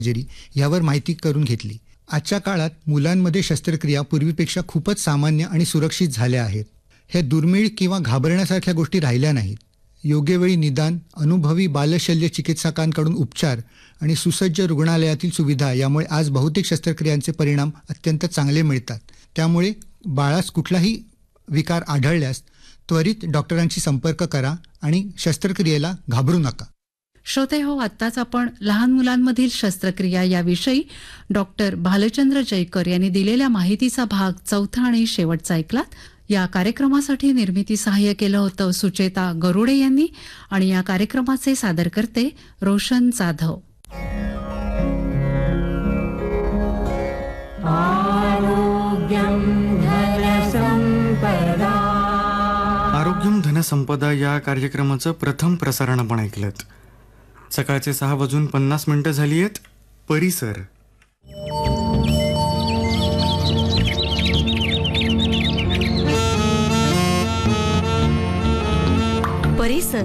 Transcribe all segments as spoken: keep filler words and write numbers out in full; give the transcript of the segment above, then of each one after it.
Surgery यावर माहिती करून घेतली. आजच्या काळात मुलांमध्ये शस्त्रक्रिया पूर्वीपेक्षा खूपच सामान्य आणि सुरक्षित झाल्या आहेत. हे दुर्मिळ किंवा घाबरण्यासारख्या गोष्टी राहिल्या नाहीत. योग्य वेळी निदान, अनुभवी बालशल्य चिकित्सकांकडून उपचार आणि सुसज्ज रुग्णालयातील सुविधा यामुळे आज बहुतेक शस्त्रक्रियांचे परिणाम अत्यंत चांगले मिळतात. त्यामुळे बाळास कुठलाही विकार आढळल्यास त्वरित डॉक्टरांशी संपर्क करा आणि शस्त्रक्रियेला घाबरू नका. श्रोते हो, आत्ताच आपण लहान मुलांमधील शस्त्रक्रिया याविषयी डॉक्टर भालचंद्र जयकर यांनी दिलेल्या माहितीचा भाग चौथा आणि शेवटचा ऐकलात. या कार्यक्रमासाठी निर्मिती सहाय्य केलं होतं सुचेता गरुडे यांनी आणि या कार्यक्रमाचे सादरकर्ते रोशन जाधव. आरोग्यम धनसंपदा या कार्यक्रमाचं प्रथम प्रसारण आपण ऐकलं. सकाळचे सहा वाजून पन्नास मिनिटं झाली आहेत. परिसर परिसर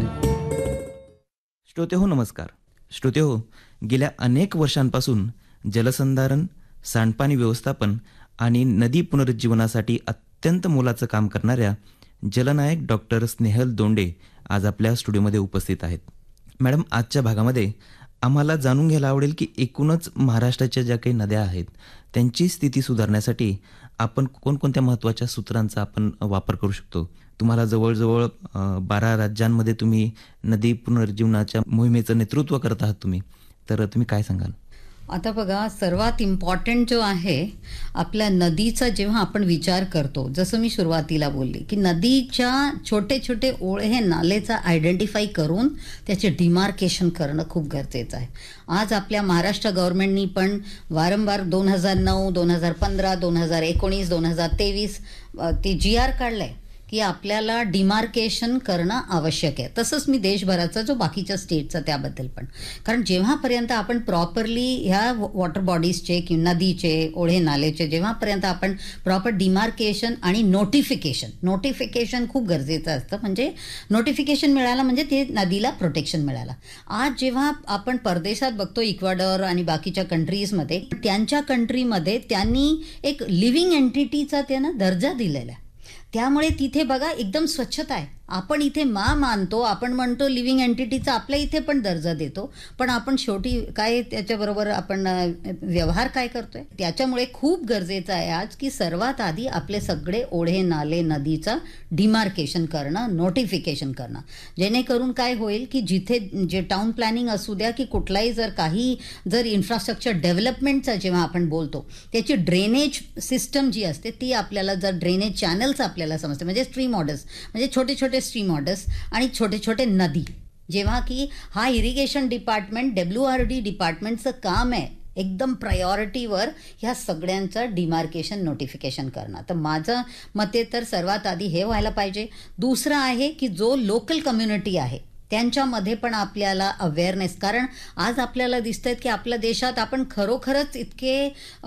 श्रोते हो, नमस्कार. श्रोते हो, गेल्या अनेक वर्षांपासून जलसंधारण, सांडपाणी व्यवस्थापन आणि नदी पुनरुज्जीवनासाठी अत्यंत मोलाचं काम करणाऱ्या जलनायक डॉक्टर स्नेहल दोंडे आज आपल्या स्टुडिओमध्ये उपस्थित आहेत. मॅडम, आजच्या भागामध्ये आम्हाला जाणून घ्यायला आवडेल की एकूणच महाराष्ट्राच्या ज्या काही नद्या आहेत त्यांची स्थिती सुधारण्यासाठी आपण कोणकोणत्या महत्त्वाच्या सूत्रांचा आपण वापर करू शकतो. तुम्हाला जवळजवळ बारा राज्यांमध्ये तुम्ही नदी पुनरुज्जीवनाच्या मोहिमेचं नेतृत्व करत आहात तुम्ही, तर तुम्ही काय सांगाल? आता बघा, सर्वात इम्पॉर्टंट जो आहे आपल्या नदीचा जेव्हा आपण विचार करतो, जसं मी सुरुवातीला बोलली की नदीच्या छोटे छोटे ओढे नालेचा आयडेंटिफाय करून त्याचे डिमार्केशन करणं खूप गरजेचं आहे. आज आपल्या महाराष्ट्र गव्हर्नमेंटनी पण वारंवार दोन हजार नऊ दोन हजार पंधरा दोन हजार एकोणीस दोन हजार तेवीस ते जी आर काढलाय की आपल्याला डिमार्केशन करणं आवश्यक आहे. तसंच मी देशभराचा जो बाकीच्या स्टेटचा त्याबद्दल पण, कारण जेव्हापर्यंत आपण प्रॉपरली ह्या वॉटर बॉडीजचे किंवा नदीचे ओढे नालेचे जेव्हापर्यंत आपण प्रॉपर डिमार्केशन आणि नोटिफिकेशन नोटिफिकेशन खूप गरजेचं असतं. म्हणजे नोटिफिकेशन मिळालं म्हणजे ते नदीला प्रोटेक्शन मिळालं. आज जेव्हा आपण परदेशात बघतो, इक्वाडोर आणि बाकीच्या कंट्रीजमध्ये, त्यांच्या कंट्रीमध्ये त्यांनी एक लिव्हिंग एंटिटीचा त्यांना दर्जा दिलेला आहे. त्यामुळे तिथे बघा एकदम स्वच्छता आहे. आपण इथे मा मानतो, आपण म्हणतो लिव्हिंग एंटिटीचा आपल्या इथे पण दर्जा देतो, पण आपण शेवटी काय त्याच्याबरोबर आपण व्यवहार काय करतोय. त्याच्यामुळे खूप गरजेचं आहे आज की सर्वात आधी आपले सगळे ओढे नाले नदीचा डिमार्केशन करणं, नोटिफिकेशन करणं, जेणेकरून काय होईल की जिथे जे टाउन प्लॅनिंग असू द्या की कुठलाही जर काही जर इन्फ्रास्ट्रक्चर डेव्हलपमेंटचा जेव्हा आपण बोलतो त्याची ड्रेनेज सिस्टम जी असते ती आपल्याला जर ड्रेनेज चॅनल्स आपल्याला समजते, म्हणजे स्ट्रीम ऑर्डर्स, म्हणजे छोटे छोटे स्ट्रीम ऑर्डर्स आणि छोटे छोटे नदी, जेव्हा की हा irrigation department W R D डिपार्टमेंटचं काम आहे एकदम प्रायोरिटीवर ह्या सगळ्यांचं डिमार्केशन नोटिफिकेशन करणं. तर माझं मते तर सर्वात आधी हे व्हायला पाहिजे. दुसरं आहे की जो लोकल कम्युनिटी आहे त्यांच्यामध्ये पण आपल्याला अवेअरनेस, कारण आज आपल्याला दिसतंय की आपल्या देशात आपण खरोखरच इतके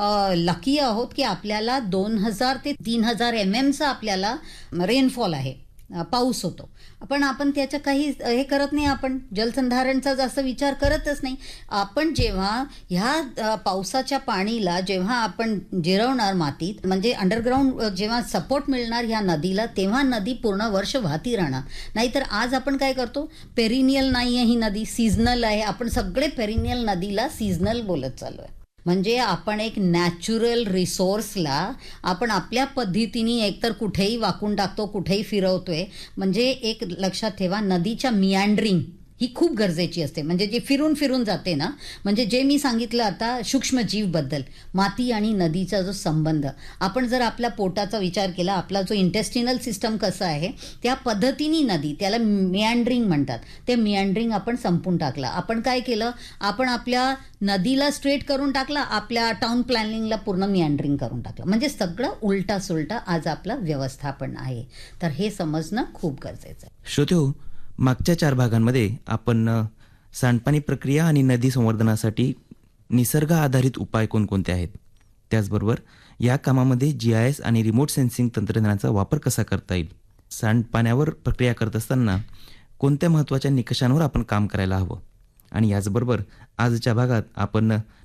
लकी आहोत की आपल्याला दोन हजार ते तीन हजार एम एमचा आपल्याला रेनफॉल आहे, पाऊस होतो, पण आपण त्याचं काही हे करत नाही. आपण जलसंधारणचा जास्त विचार करतच नाही. आपण जेव्हा ह्या पावसाच्या पाणीला जेव्हा आपण जिरवणार मातीत, म्हणजे अंडरग्राऊंड जेव्हा सपोर्ट मिळणार ह्या नदीला, तेव्हा नदी पूर्ण वर्ष वाहती राहणार. नाहीतर आज आपण काय करतो, पेरिनियल नाही आहे ही नदी, सीझनल आहे. आपण सगळे पेरिनियल नदीला सीझनल बोलत चालू आहे. म्हणजे आपण एक नॅचरल रिसोर्सला आपण आपल्या पद्धतीने एकतर कुठेही वाकून टाकतो, कुठेही फिरवतोय. म्हणजे एक लक्षात ठेवा, नदीच्या मियांड्रिंग ही खूप गरजेची असते. म्हणजे जे फिरून फिरून जाते ना, म्हणजे जे मी सांगितलं आता सूक्ष्मजीवबद्दल, माती आणि नदीचा जो संबंध, आपण जर आपल्या पोटाचा विचार केला, आपला जो इंटेस्टिनल सिस्टम कसं आहे त्या पद्धतीने नदी, त्याला मियांड्रिंग म्हणतात, ते मियांड्रिंग आपण संपून टाकला. आपण काय केलं, आपण आपल्या नदीला स्ट्रेट करून टाकला, आपल्या टाउन प्लॅनिंगला पूर्ण मियांड्रिंग करून टाकलं. म्हणजे सगळं उलटा सुलटा आज आपलं व्यवस्थापन आहे. तर हे समजणं खूप गरजेचं आहे. श्रोते हो, मागच्या चार भागांमध्ये आपण सांडपाणी प्रक्रिया आणि नदी संवर्धनासाठी निसर्ग आधारित उपाय कोणकोणते आहेत, त्याचबरोबर या कामामध्ये जी आय एस आणि रिमोट सेन्सिंग तंत्रज्ञानाचा वापर कसा करता येईल, सांडपाण्यावर प्रक्रिया करत असताना कोणत्या महत्त्वाच्या निकषांवर आपण काम करायला हवं, आणि याचबरोबर आजच्या भागात आपण